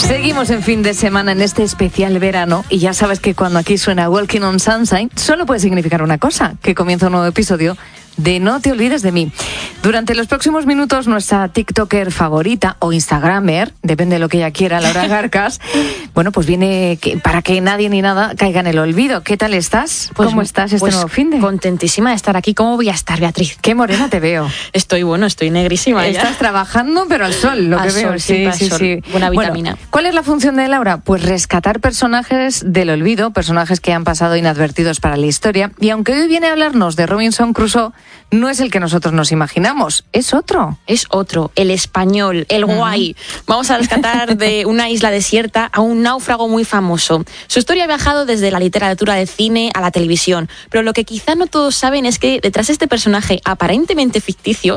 Seguimos en fin de semana en este especial verano y ya sabes que cuando aquí suena Walking on Sunshine solo puede significar una cosa, que comienza un nuevo episodio de No te olvides de mí. Durante los próximos minutos nuestra TikToker favorita o Instagramer, depende de lo que ella quiera, Laura Garcas, bueno, pues viene para que nadie ni nada caiga en el olvido. ¿Qué tal estás? Pues, ¿Cómo estás nuevo finde? Contentísima de estar aquí. ¿Cómo voy a estar, Beatriz? Qué morena te veo. Estoy negrísima. Estás trabajando, pero al sol, lo al que sol, veo. Sí. Buena vitamina. Bueno, ¿cuál es la función de Laura? Pues rescatar personajes del olvido, personajes que han pasado inadvertidos para la historia. Y aunque hoy viene a hablarnos de Robinson Crusoe, no es el que nosotros nos imaginamos, es otro. Es otro, el español, el guay. Vamos a rescatar de una isla desierta a un náufrago muy famoso. Su historia ha viajado desde la literatura del cine a la televisión, pero lo que quizá no todos saben es que detrás de este personaje aparentemente ficticio